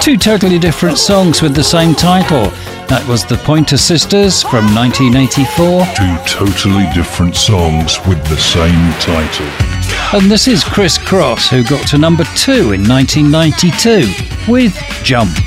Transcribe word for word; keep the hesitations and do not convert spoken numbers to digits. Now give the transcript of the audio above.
Two totally different songs with the same title. That was the Pointer Sisters from nineteen eighty-four. Two totally different songs with the same title. And this is Chris Cross, who got to number two in nineteen ninety-two with Jump.